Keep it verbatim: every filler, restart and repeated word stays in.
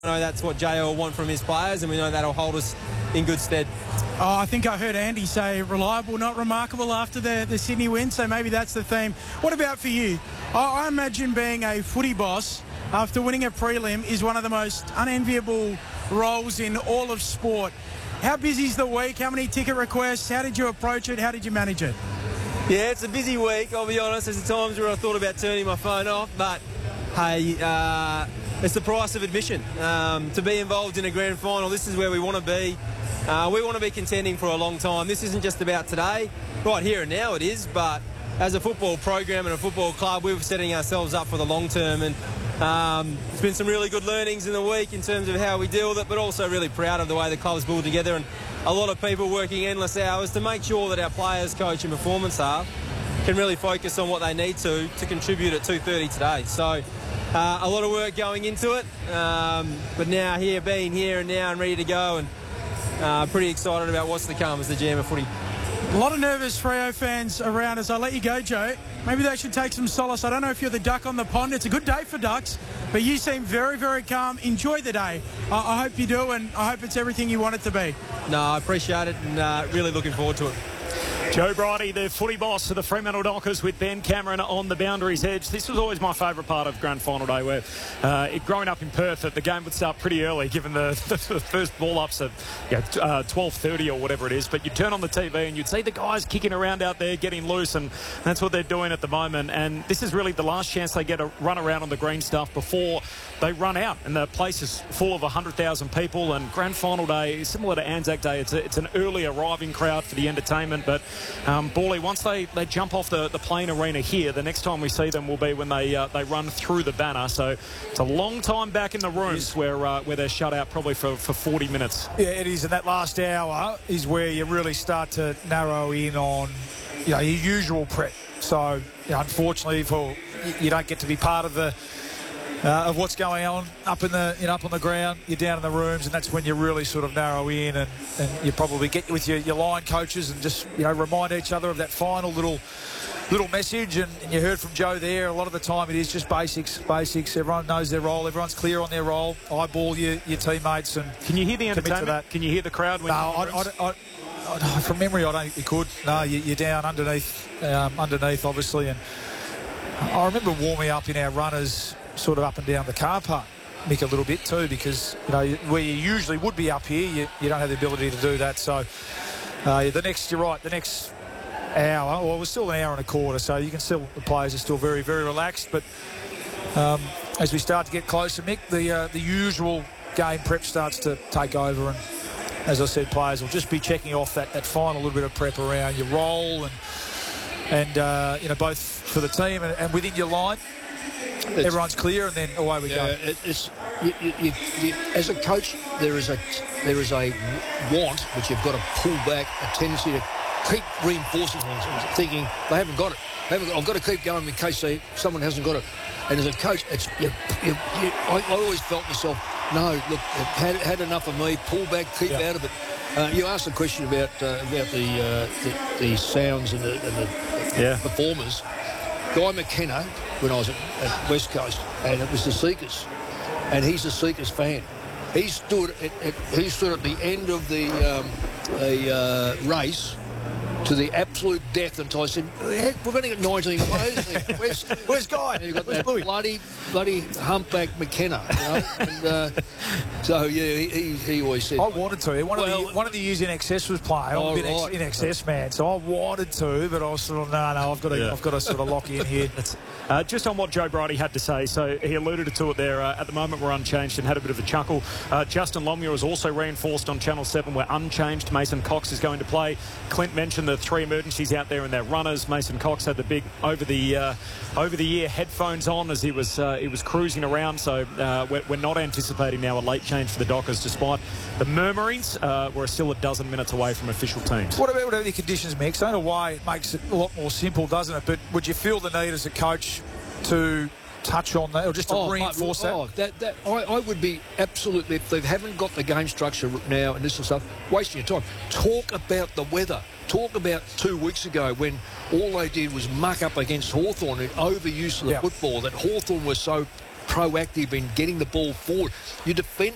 I know that's what J O will want from his players, and we know that'll hold us in good stead. Oh, I think I heard Andy say reliable, not remarkable after the, the Sydney win, so maybe that's the theme. What about for you? I, I imagine being a footy boss after winning a prelim is one of the most unenviable roles in all of sport. How busy is the week? How many ticket requests? How did you approach it? How did you manage it? Yeah, it's a busy week, I'll be honest. There's times where I thought about turning my phone off, but hey, uh, it's the price of admission. Um, to be involved in a grand final, this is where we want to be. Uh, we want to be contending for a long time. This isn't just about today. Right here and now it is, but as a football program and a football club, we're setting ourselves up for the long term. And um, there's been some really good learnings in the week in terms of how we deal with it, but also really proud of the way the club's pulled together and a lot of people working endless hours to make sure that our players, coach and performance staff can really focus on what they need to to contribute at two thirty today. So uh, a lot of work going into it, um, but now here, being here and now and ready to go, and uh, pretty excited about what's to come as the G M of footy. A lot of nervous Freo fans around us. I'll let you go, Joe. Maybe they should take some solace. I don't know if you're the duck on the pond. It's a good day for ducks, but you seem very, very calm. Enjoy the day. I, I hope you do, and I hope it's everything you want it to be. No, I appreciate it, and uh, really looking forward to it. Joe Bridie, the footy boss of the Fremantle Dockers, with Ben Cameron on the boundaries edge. This was always my favourite part of Grand Final Day, where uh, it, growing up in Perth, that the game would start pretty early, given the, the, the first ball ups at yeah, uh, twelve thirty or whatever it is. But you'd turn on the T V and you'd see the guys kicking around out there, getting loose, and that's what they're doing at the moment. And this is really the last chance they get to run around on the green stuff before they run out. And the place is full of one hundred thousand people. And Grand Final Day, similar to Anzac Day, it's, a, it's an early arriving crowd for the entertainment. But Um, Bally, once they, they jump off the, the playing arena here, the next time we see them will be when they uh, they run through the banner. So it's a long time back in the rooms where uh, where they're shut out probably for, for forty minutes. Yeah, it is. And that last hour is where you really start to narrow in on, you know, your usual prep. So, you know, unfortunately, for you don't get to be part of the Uh, of what's going on up in the you know, up on the ground. You're down in the rooms, and that's when you really sort of narrow in, and, and you probably get with your, your line coaches and just you know remind each other of that final little little message. And, and you heard from Joe there. A lot of the time it is just basics, basics. Everyone knows their role. Everyone's clear on their role. Eyeball your, your teammates, and can you hear the entertainment? That. Can you hear the crowd? When no, I, I, I, I, from memory, I don't think you could. No, you, you're down underneath, um, underneath, obviously. And I remember warming up in our runners, sort of up and down the car park, Mick, a little bit too, because you know where you usually would be up here, you, you don't have the ability to do that. So uh, the next, you're right, the next hour, well, it was still an hour and a quarter, so you can still, the players are still very, very relaxed. But um, as we start to get closer, Mick, the uh, the usual game prep starts to take over, and as I said, players will just be checking off that, that final little bit of prep around your role and and uh, you know both for the team and, and within your line. It's, Everyone's clear, and then away we yeah, go. It, it's you, you, you, you, as a coach, there is a there is a want which you've got to pull back, a tendency to keep reinforcing things, thinking they haven't got it. They haven't got, I've got to keep going in case they, someone hasn't got it. And as a coach, it's you, you, you, I, I always felt myself, no, look, had had enough of me. Pull back, keep yeah. out of it. Uh, you asked the question about uh, about the, uh, the the sounds and the, and the yeah. performers. Guy McKenna, when I was at, at West Coast, and it was the Seekers, and he's a Seekers fan. He stood at, at he stood at the end of the um, the uh, race to the absolute death until I said, heck, we've only got nineteen players there. Where's, where's Guy? And you've got Where's that Bluey? bloody, bloody humpback McKenna. You know? and, uh, so, yeah, he, he always said... I wanted to. One, well, of, the, one of the years in excess was playing. Oh, I'm a bit right. in excess, man. So I wanted to, but I was sort of, no, no, I've got to, yeah. I've got to sort of lock in here. Uh, just on what Joe Bridie had to say, so he alluded to it there. Uh, at the moment, we're unchanged and had a bit of a chuckle. Uh, Justin Longmuir was also reinforced on Channel seven. We're unchanged. Mason Cox is going to play. Clint mentioned the three emergencies out there in their runners. Mason Cox had the big over the uh, over the ear headphones on as he was uh, he was cruising around. So uh, we're, we're not anticipating now a late change for the Dockers, despite the murmurings. Uh, we're still a dozen minutes away from official teams. What about whatever the conditions, Mick? So in a way, it makes it a lot more simple, doesn't it? But would you feel the need as a coach to touch on that, or just to oh, reinforce mate, that? Oh, that, that I, I would be absolutely, if they haven't got the game structure now and this and stuff, wasting your time. Talk about the weather. Talk about two weeks ago when all they did was muck up against Hawthorn and overuse of the yeah. football, that Hawthorn was so proactive in getting the ball forward. You defend,